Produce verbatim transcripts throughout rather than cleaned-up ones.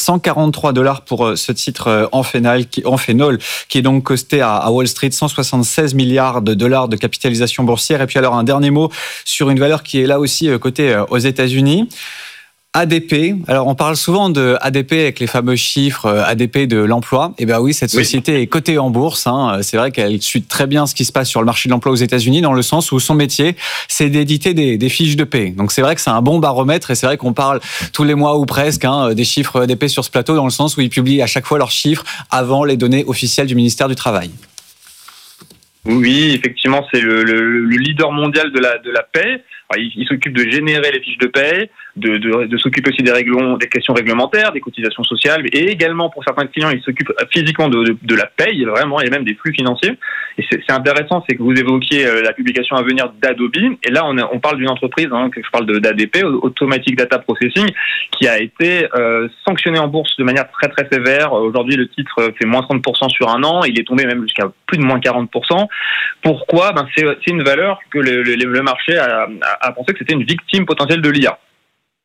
cent quarante-trois dollars pour ce titre en phénol, qui, en phénol, qui est donc costé à, à Wall Street, cent soixante-seize milliards de dollars de capitalisation boursière. Et puis alors un dernier mot sur une valeur qui est là aussi cotée aux États-Unis. A D P. Alors, on parle souvent de A D P avec les fameux chiffres A D P de l'emploi. Eh bien oui, cette société oui. est cotée en bourse. Hein. C'est vrai qu'elle suit très bien ce qui se passe sur le marché de l'emploi aux États-Unis, dans le sens où son métier, c'est d'éditer des, des fiches de paie. Donc, c'est vrai que c'est un bon baromètre et c'est vrai qu'on parle tous les mois ou presque hein, des chiffres A D P sur ce plateau, dans le sens où ils publient à chaque fois leurs chiffres avant les données officielles du ministère du Travail. Oui, effectivement, c'est le, le, le leader mondial de la, de la paie. Alors, il, il s'occupe de générer les fiches de paie, de, de, de s'occuper aussi des, règlements, des questions réglementaires, des cotisations sociales, et également pour certains clients, il s'occupe physiquement de, de, de la paie, vraiment, et même des flux financiers. Et c'est, c'est intéressant, c'est que vous évoquiez la publication à venir d'Adobe, et là on, a, on parle d'une entreprise, hein, que je parle de, d'A D P, Automatic Data Processing, qui a été euh, sanctionnée en bourse de manière très très sévère. Aujourd'hui, le titre fait moins trente pour cent sur un an, il est tombé même jusqu'à plus de moins quarante pour cent. Pourquoi ? Ben c'est, c'est une valeur que le, le, le marché a, a, a pensé que c'était une victime potentielle de l'I A. Pourquoi ?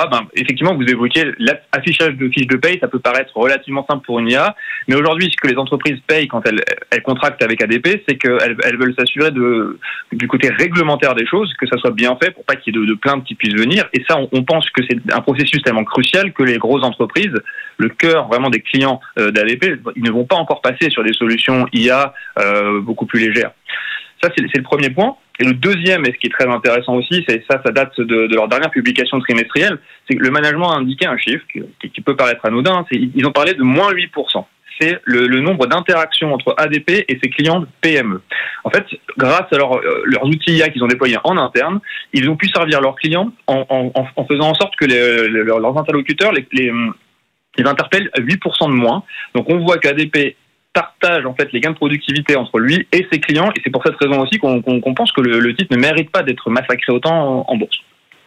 Ben, effectivement, vous évoquiez l'affichage de fiches de paye, ça peut paraître relativement simple pour une I A, mais aujourd'hui, ce que les entreprises payent quand elles, elles contractent avec A D P, c'est qu'elles elles veulent s'assurer de, du côté réglementaire des choses, que ça soit bien fait pour pas qu'il y ait de, de plaintes qui puissent venir. Et ça, on, on pense que c'est un processus tellement crucial que les grosses entreprises, le cœur vraiment des clients euh, d'A D P, ils ne vont pas encore passer sur des solutions I A euh, beaucoup plus légères. Ça, c'est, c'est le premier point. Et le deuxième, et ce qui est très intéressant aussi, c'est ça, ça date de, de leur dernière publication trimestrielle, c'est que le management a indiqué un chiffre qui, qui peut paraître anodin, c'est, ils ont parlé de moins huit pour cent. C'est le, le nombre d'interactions entre A D P et ses clients de P M E. En fait, grâce à leur, euh, leurs outils I A qu'ils ont déployés en interne, ils ont pu servir leurs clients en, en, en faisant en sorte que les, les, leurs interlocuteurs les, les, les interpellent huit pour cent de moins. Donc on voit qu'A D P partage en fait les gains de productivité entre lui et ses clients, et c'est pour cette raison aussi qu'on, qu'on, qu'on pense que le, le titre ne mérite pas d'être massacré autant en, en bourse.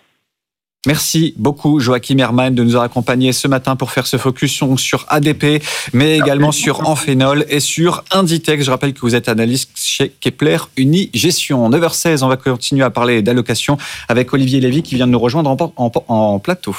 Merci beaucoup Joachim Herrmann de nous avoir accompagnés ce matin pour faire ce focus sur, sur A D P, mais également sur Amphenol et sur Inditex. Je rappelle que vous êtes analyste chez Kepler Unigestion. neuf heures seize, on va continuer à parler d'allocation avec Olivier Lévy qui vient de nous rejoindre en, en, en plateau.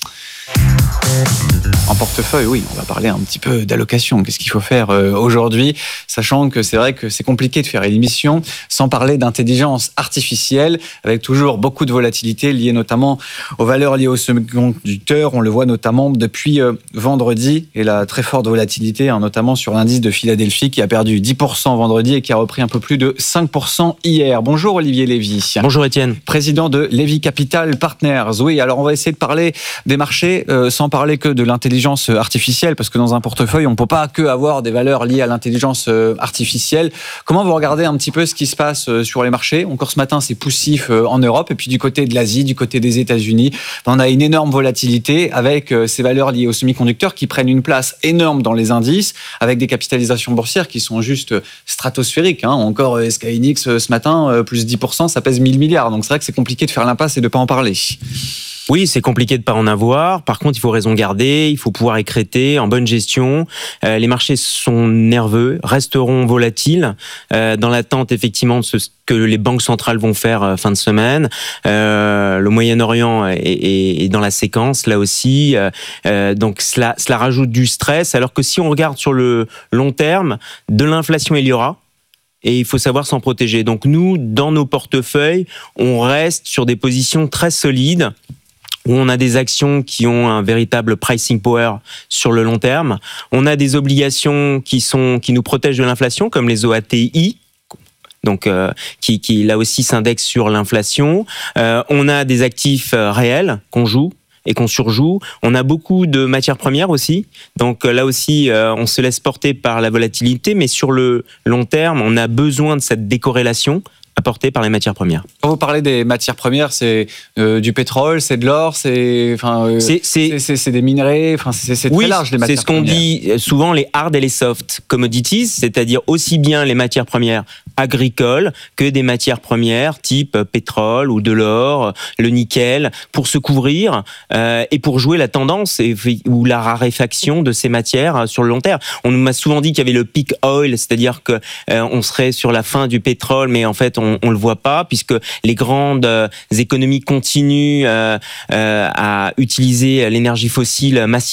En portefeuille, oui, on va parler un petit peu d'allocation. Qu'est-ce qu'il faut faire euh, aujourd'hui, sachant que c'est vrai que c'est compliqué de faire une émission sans parler d'intelligence artificielle, avec toujours beaucoup de volatilité liée notamment aux valeurs liées aux semi-conducteurs. On le voit notamment depuis euh, vendredi, et la très forte volatilité, hein, notamment sur l'indice de Philadelphie qui a perdu dix pour cent vendredi et qui a repris un peu plus de cinq pour cent hier. Bonjour Olivier Lévy. Bonjour Étienne. Président de Lévy Capital Partners. Oui, alors on va essayer de parler des marchés euh, sans parler que de l'intelligence artificielle, parce que dans un portefeuille, on ne peut pas que avoir des valeurs liées à l'intelligence artificielle. Comment vous regardez un petit peu ce qui se passe sur les marchés ? Encore ce matin, c'est poussif en Europe, et puis du côté de l'Asie, du côté des États-Unis, on a une énorme volatilité avec ces valeurs liées aux semi-conducteurs qui prennent une place énorme dans les indices, avec des capitalisations boursières qui sont juste stratosphériques. Hein. Encore S K Hynix ce matin, plus dix pour cent, ça pèse mille milliards. Donc c'est vrai que c'est compliqué de faire l'impasse et de ne pas en parler. Oui, c'est compliqué de pas en avoir. Par contre, il faut raison garder, il faut pouvoir écréter en bonne gestion. Euh, les marchés sont nerveux, resteront volatiles, euh, dans l'attente effectivement de ce que les banques centrales vont faire euh, fin de semaine. Euh, le Moyen-Orient est, est, est dans la séquence là aussi, euh, euh, donc cela, cela rajoute du stress. Alors que si on regarde sur le long terme, de l'inflation il y aura. Et il faut savoir s'en protéger. Donc nous, dans nos portefeuilles, on reste sur des positions très solides, où on a des actions qui ont un véritable pricing power sur le long terme. On a des obligations qui sont qui nous protègent de l'inflation, comme les O A T I, donc euh, qui, qui là aussi s'indexent sur l'inflation. Euh, on a des actifs réels qu'on joue et qu'on surjoue. On a beaucoup de matières premières aussi. Donc là aussi, euh, on se laisse porter par la volatilité, mais sur le long terme, on a besoin de cette décorrélation apportée par les matières premières. Quand vous parlez des matières premières, c'est euh, du pétrole, c'est de l'or, c'est enfin euh, c'est, c'est, c'est, c'est, c'est des minerais, enfin c'est, c'est très oui, large les matières premières. Oui, c'est ce qu'on dit souvent les hard et les soft commodities, c'est-à-dire aussi bien les matières premières agricoles que des matières premières type pétrole ou de l'or, le nickel, pour se couvrir euh, et pour jouer la tendance et, ou la raréfaction de ces matières sur le long terme. On m'a souvent dit qu'il y avait le peak oil, c'est-à-dire que euh, on serait sur la fin du pétrole, mais en fait on on le voit pas, puisque les grandes euh, économies continuent euh, euh, à utiliser l'énergie fossile massivement